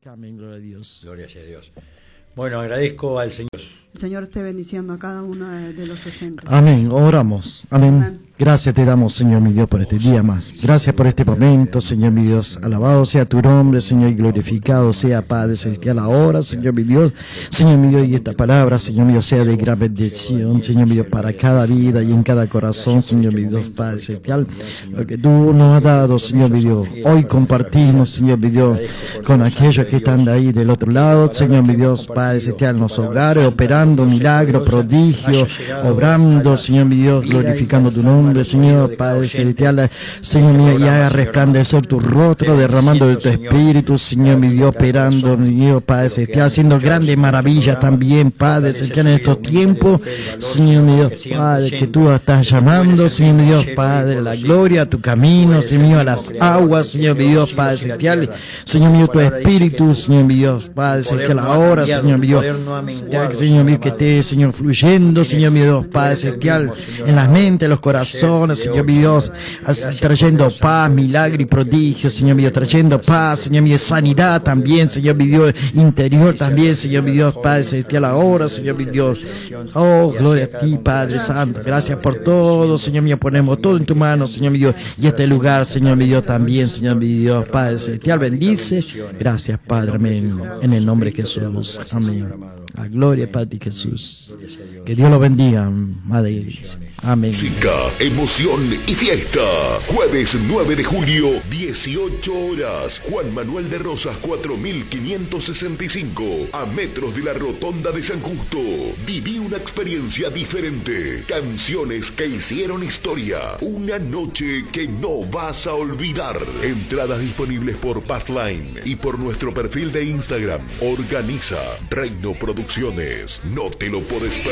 Amén, gloria a Dios. Gloria sea a Dios. Bueno, agradezco al Señor. El Señor esté bendiciendo a cada uno de los oyentes. Amén, oramos. Amén. Amén. Gracias te damos, Señor mi Dios, por este día más. Gracias por este momento, Señor mi Dios. Alabado sea tu nombre, Señor, y glorificado sea, Padre celestial, ahora, Señor mi Dios. Señor mi Dios, y esta palabra, Señor mi Dios, sea de gran bendición, Señor mi Dios, para cada vida y en cada corazón, Señor mi Dios, Padre celestial. Lo que tú nos has dado, Señor mi Dios. Hoy compartimos, Señor mi Dios, con aquellos que están ahí del otro lado, Señor mi Dios, Padre celestial, en los hogares, operando milagro, prodigio, obrando, Señor mi Dios, glorificando tu nombre, Señor, Padre celestial, Señor mío, y haga resplandecer tu rostro, derramando de tu espíritu, Señor mi Dios, operando, mi Dios, Padre celestial, haciendo grandes maravillas también, Padre celestial, en estos tiempos, Señor mi Dios, Padre, que tú estás llamando, Señor mi Dios, Padre, la gloria a tu camino, Señor mío, a las aguas, Señor mi Dios, Padre celestial, Señor mío, tu espíritu, Señor mi Dios, Padre celestial, ahora, Señor mi Dios, Señor mío, que esté, Señor, fluyendo, Señor mi Dios, Padre celestial, en las mentes, los corazones, Señor mi Dios, trayendo paz, milagro y prodigio, Señor mi Dios, trayendo paz, Señor mi Dios, sanidad también, Señor mi Dios, interior también, Señor mi Dios, Padre celestial, ahora, Señor mi Dios. Oh, gloria a ti, Padre Santo, gracias por todo, Señor mío, ponemos todo en tu mano, Señor mi Dios, y este lugar, Señor mi Dios, también, Señor mi Dios, Padre celestial, bendice, gracias, Padre, amén, en el nombre de Jesús, amén. A gloria para ti, Jesús. Que Dios lo bendiga, Madre Iglesia. Amén. Música, emoción y fiesta. Jueves 9 de julio, 18 horas. Juan Manuel de Rosas, 4565. A metros de la Rotonda de San Justo. Viví una experiencia diferente. Canciones que hicieron historia. Una noche que no vas a olvidar. Entradas disponibles por Passline y por nuestro perfil de Instagram. Organiza Reino Producciones. No te lo puedes perder.